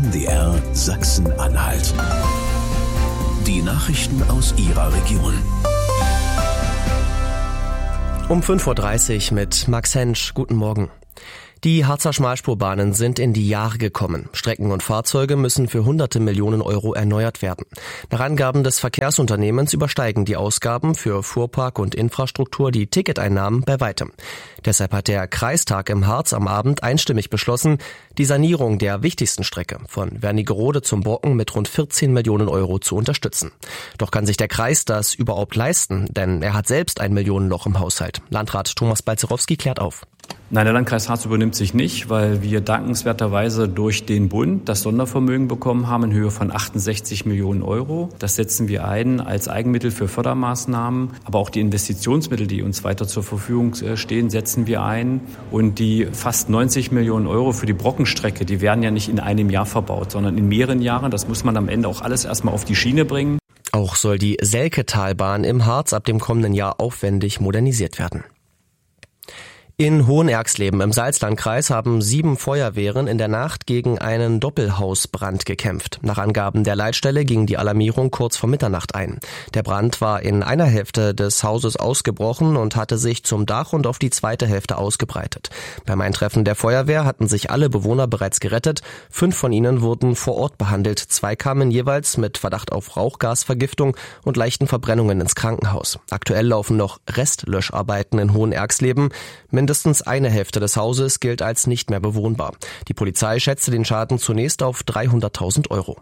MDR Sachsen-Anhalt. Die Nachrichten aus Ihrer Region. Um 5.30 Uhr mit Max Hensch. Guten Morgen. Die Harzer Schmalspurbahnen sind in die Jahre gekommen. Strecken und Fahrzeuge müssen für hunderte Millionen Euro erneuert werden. Nach Angaben des Verkehrsunternehmens übersteigen die Ausgaben für Fuhrpark und Infrastruktur die Ticketeinnahmen bei weitem. Deshalb hat der Kreistag im Harz am Abend einstimmig beschlossen, die Sanierung der wichtigsten Strecke von Wernigerode zum Borken mit rund 14 Millionen Euro zu unterstützen. Doch kann sich der Kreis das überhaupt leisten? Denn er hat selbst ein Millionenloch im Haushalt. Landrat Thomas Balzerowski klärt auf. Nein, der Landkreis Harz übernimmt sich nicht, weil wir dankenswerterweise durch den Bund das Sondervermögen bekommen haben in Höhe von 68 Millionen Euro. Das setzen wir ein als Eigenmittel für Fördermaßnahmen. Aber auch die Investitionsmittel, die uns weiter zur Verfügung stehen, setzen wir ein. Und die fast 90 Millionen Euro für die Brockenstrecke, die werden ja nicht in einem Jahr verbaut, sondern in mehreren Jahren. Das muss man am Ende auch alles erstmal auf die Schiene bringen. Auch soll die Selketalbahn im Harz ab dem kommenden Jahr aufwendig modernisiert werden. In Hohenerxleben im Salzlandkreis haben 7 Feuerwehren in der Nacht gegen einen Doppelhausbrand gekämpft. Nach Angaben der Leitstelle ging die Alarmierung kurz vor Mitternacht ein. Der Brand war in einer Hälfte des Hauses ausgebrochen und hatte sich zum Dach und auf die zweite Hälfte ausgebreitet. Beim Eintreffen der Feuerwehr hatten sich alle Bewohner bereits gerettet. 5 von ihnen wurden vor Ort behandelt. 2 kamen jeweils mit Verdacht auf Rauchgasvergiftung und leichten Verbrennungen ins Krankenhaus. Aktuell laufen noch Restlöscharbeiten in Hohenerxleben. Mindestens eine Hälfte des Hauses gilt als nicht mehr bewohnbar. Die Polizei schätzte den Schaden zunächst auf 300.000 Euro.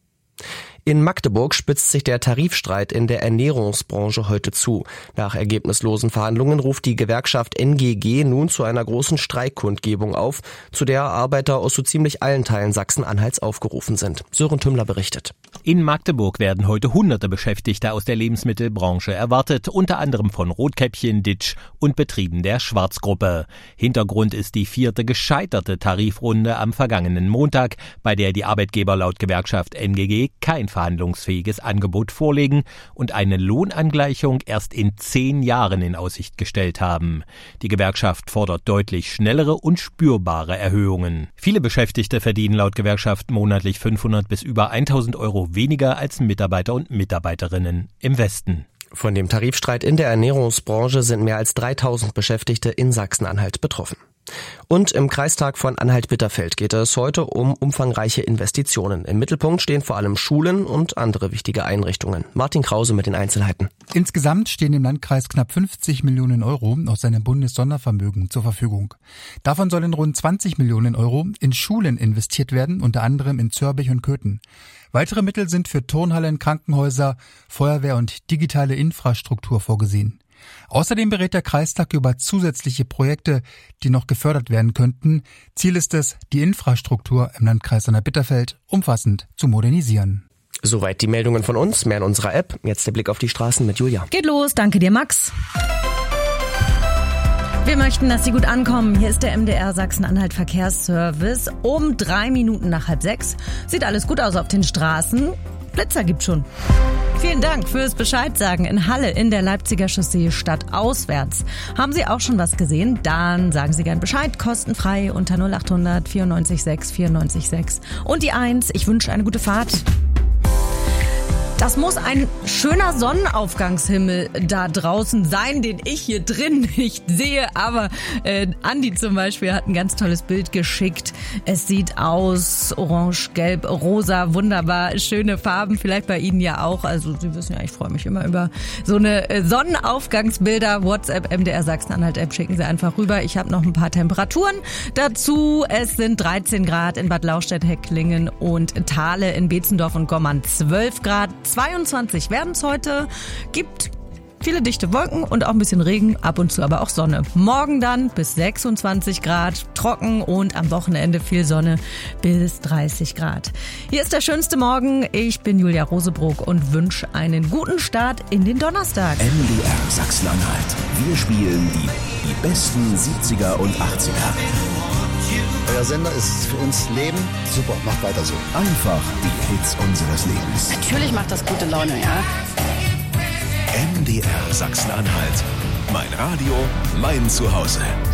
In Magdeburg spitzt sich der Tarifstreit in der Ernährungsbranche heute zu. Nach ergebnislosen Verhandlungen ruft die Gewerkschaft NGG nun zu einer großen Streikkundgebung auf, zu der Arbeiter aus so ziemlich allen Teilen Sachsen-Anhalts aufgerufen sind. Sören Tümmler berichtet. In Magdeburg werden heute hunderte Beschäftigte aus der Lebensmittelbranche erwartet, unter anderem von Rotkäppchen, Ditsch und Betrieben der Schwarzgruppe. Hintergrund ist die 4. gescheiterte Tarifrunde am vergangenen Montag, bei der die Arbeitgeber laut Gewerkschaft NGG kein verhandlungsfähiges Angebot vorlegen und eine Lohnangleichung erst in 10 Jahren in Aussicht gestellt haben. Die Gewerkschaft fordert deutlich schnellere und spürbare Erhöhungen. Viele Beschäftigte verdienen laut Gewerkschaft monatlich 500 bis über 1.000 Euro weniger als Mitarbeiter und Mitarbeiterinnen im Westen. Von dem Tarifstreit in der Ernährungsbranche sind mehr als 3.000 Beschäftigte in Sachsen-Anhalt betroffen. Und im Kreistag von Anhalt-Bitterfeld geht es heute um umfangreiche Investitionen. Im Mittelpunkt stehen vor allem Schulen und andere wichtige Einrichtungen. Martin Krause mit den Einzelheiten. Insgesamt stehen dem Landkreis knapp 50 Millionen Euro aus seinem Bundessondervermögen zur Verfügung. Davon sollen rund 20 Millionen Euro in Schulen investiert werden, unter anderem in Zörbich und Köthen. Weitere Mittel sind für Turnhallen, Krankenhäuser, Feuerwehr und digitale Infrastruktur vorgesehen. Außerdem berät der Kreistag über zusätzliche Projekte, die noch gefördert werden könnten. Ziel ist es, die Infrastruktur im Landkreis Anhalt-Bitterfeld umfassend zu modernisieren. Soweit die Meldungen von uns, mehr in unserer App. Jetzt der Blick auf die Straßen mit Julia. Geht los, danke dir Max. Wir möchten, dass Sie gut ankommen. Hier ist der MDR Sachsen-Anhalt Verkehrsservice. Um 3 Minuten nach 5:30. Sieht alles gut aus auf den Straßen. Blitzer gibt's schon. Vielen Dank fürs Bescheidsagen. In Halle in der Leipziger Chaussee stadtauswärts. Haben Sie auch schon was gesehen? Dann sagen Sie gern Bescheid. Kostenfrei unter 0800 94 6 94 6. Und die 1. Ich wünsche eine gute Fahrt. Das muss ein schöner Sonnenaufgangshimmel da draußen sein, den ich hier drin nicht sehe. Aber Andi zum Beispiel hat ein ganz tolles Bild geschickt. Es sieht aus orange, gelb, rosa, wunderbar, schöne Farben. Vielleicht bei Ihnen ja auch. Also Sie wissen ja, ich freue mich immer über so eine Sonnenaufgangsbilder. WhatsApp, MDR Sachsen-Anhalt App schicken Sie einfach rüber. Ich habe noch ein paar Temperaturen dazu. Es sind 13 Grad in Bad Lauchstädt-Hecklingen und Thale in Beetzendorf und Gommern 12 Grad. 22 werden es heute, gibt viele dichte Wolken und auch ein bisschen Regen, ab und zu aber auch Sonne. Morgen dann bis 26 Grad, trocken und am Wochenende viel Sonne bis 30 Grad. Hier ist der schönste Morgen. Ich bin Julia Rosebrook und wünsche einen guten Start in den Donnerstag. MDR Sachsen-Anhalt. Wir spielen die besten 70er und 80er. Euer Sender ist für uns Leben. Super, macht weiter so. Einfach die Hits unseres Lebens. Natürlich macht das gute Laune, ja. MDR Sachsen-Anhalt. Mein Radio, mein Zuhause.